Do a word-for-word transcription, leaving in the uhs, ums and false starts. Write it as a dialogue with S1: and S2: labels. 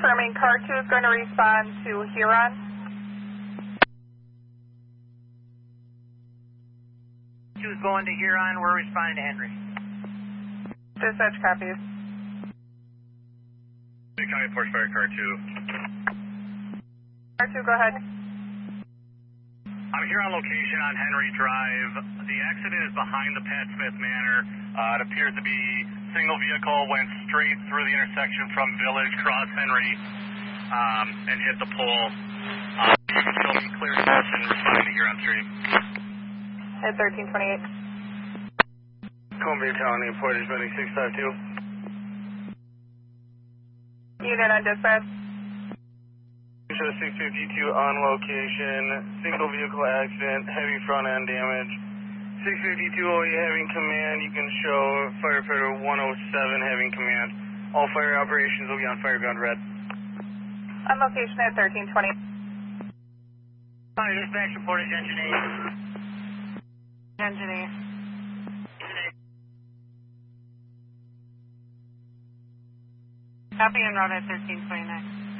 S1: Confirming car two is going to respond to Huron.
S2: two is going to Huron. We're responding to Henry.
S1: Dispatch copies.
S3: Big County Porch Fire Car two.
S1: Car two, go ahead.
S3: I'm here on location on Henry Drive. The accident is behind the Pat Smith Manor. Uh, it appears to be single vehicle, went straight through the intersection from Village, crossed Henry, um, and hit the pole. Uh, you can show me clear position, responding to here on stream.
S1: At thirteen twenty-eight.
S3: Columbia County, Portage, Medic six five two.
S1: Unit on dispatch.
S3: Show six fifty-two on location, single vehicle accident, heavy front end damage. six fifty-two O E having command, you can show firefighter one oh seven having command. All fire operations will be on fireground red.
S1: On location at thirteen twenty.
S2: Hi, dispatch reported engine eight.
S1: Engine eight. Copy and route at thirteen twenty-nine.